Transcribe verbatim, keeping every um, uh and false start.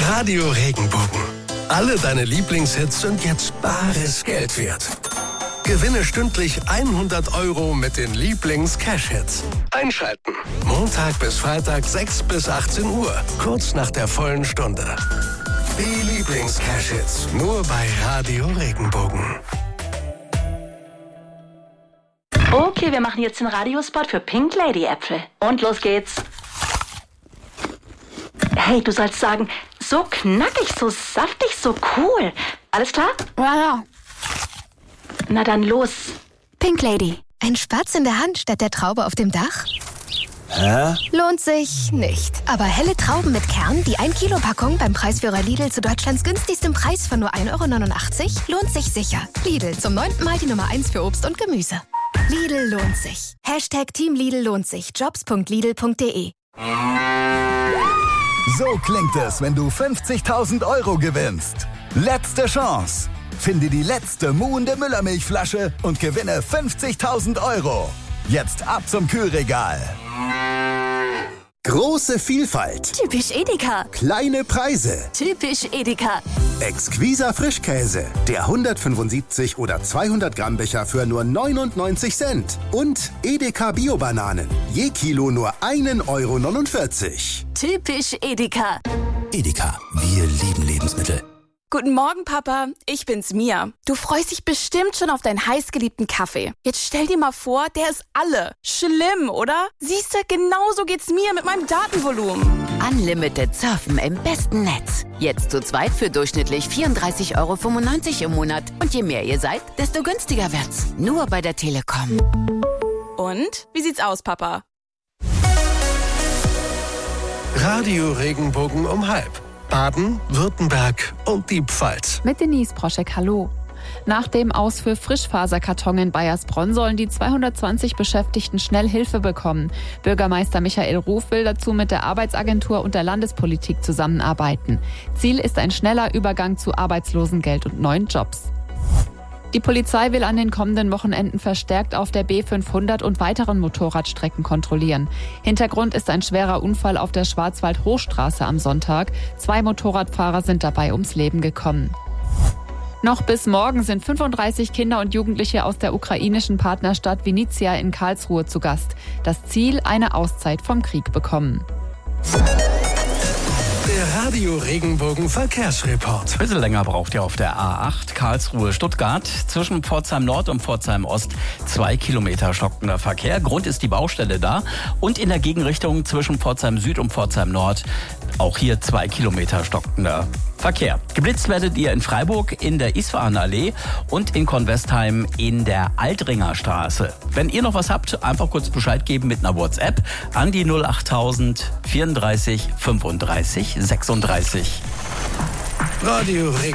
Radio Regenbogen. Alle deine Lieblingshits sind jetzt bares Geld wert. Gewinne stündlich hundert Euro mit den Lieblings-Cash-Hits. Einschalten. Montag bis Freitag sechs bis achtzehn Uhr. Kurz nach der vollen Stunde. Die Lieblings-Cash-Hits. Nur bei Radio Regenbogen. Okay, wir machen jetzt den Radiospot für Pink Lady Äpfel. Und los geht's. Hey, du sollst sagen, so knackig, so saftig, so cool. Alles klar? Ja, ja. Na dann los. Pink Lady. Ein Spatz in der Hand statt der Traube auf dem Dach? Hä? Lohnt sich nicht. Aber helle Trauben mit Kern, die ein Kilo Packung beim Preisführer Lidl zu Deutschlands günstigstem Preis von nur ein Euro neunundachtzig, lohnt sich sicher. Lidl, zum neunten Mal die Nummer eins für Obst und Gemüse. Lidl lohnt sich. Hashtag Team Lidl lohnt sich. Jobs punkt lidl punkt de. So klingt es, wenn du fünfzigtausend Euro gewinnst. Letzte Chance. Finde die letzte muhende Müllermilchflasche und gewinne fünfzigtausend Euro. Jetzt ab zum Kühlregal. Große Vielfalt. Typisch Edeka. Kleine Preise. Typisch Edeka. Exquiser Frischkäse. Der hundertfünfundsiebzig oder zweihundert Gramm Becher für nur neunundneunzig Cent. Und Edeka Bio-Bananen. Je Kilo nur ein Euro neunundvierzig. Typisch Edeka. Edeka, wir lieben Lebensmittel. Guten Morgen, Papa. Ich bin's, Mia. Du freust dich bestimmt schon auf deinen heißgeliebten Kaffee. Jetzt stell dir mal vor, der ist alle. Schlimm, oder? Siehst du, genauso geht's mir mit meinem Datenvolumen. Unlimited Surfen im besten Netz. Jetzt zu zweit für durchschnittlich vierunddreißig Euro fünfundneunzig im Monat. Und je mehr ihr seid, desto günstiger wird's. Nur bei der Telekom. Und? Wie sieht's aus, Papa? Radio Regenbogen um halb. Baden, Württemberg und die Pfalz. Mit Denise Proschek, hallo. Nach dem Aus für Frischfaserkarton in Baiersbronn sollen die zweihundertzwanzig Beschäftigten schnell Hilfe bekommen. Bürgermeister Michael Ruf will dazu mit der Arbeitsagentur und der Landespolitik zusammenarbeiten. Ziel ist ein schneller Übergang zu Arbeitslosengeld und neuen Jobs. Die Polizei will an den kommenden Wochenenden verstärkt auf der B fünfhundert und weiteren Motorradstrecken kontrollieren. Hintergrund ist ein schwerer Unfall auf der Schwarzwald-Hochstraße am Sonntag. Zwei Motorradfahrer sind dabei ums Leben gekommen. Noch bis morgen sind fünfunddreißig Kinder und Jugendliche aus der ukrainischen Partnerstadt Vinnytsia in Karlsruhe zu Gast. Das Ziel, eine Auszeit vom Krieg bekommen. Der Radio Regenbogen Verkehrsreport. Ein bisschen länger braucht ihr auf der A acht Karlsruhe-Stuttgart. Zwischen Pforzheim Nord und Pforzheim Ost zwei Kilometer stockender Verkehr. Grund ist die Baustelle da. Und in der Gegenrichtung zwischen Pforzheim Süd und Pforzheim Nord auch hier zwei Kilometer stockender Verkehr. Geblitzt werdet ihr in Freiburg in der Isfahanallee und in Kornwestheim in der Altringer Straße. Wenn ihr noch was habt, einfach kurz Bescheid geben mit einer WhatsApp an die null achttausend vierunddreißig fünfunddreißig sechsunddreißig. Radio Regenbogen.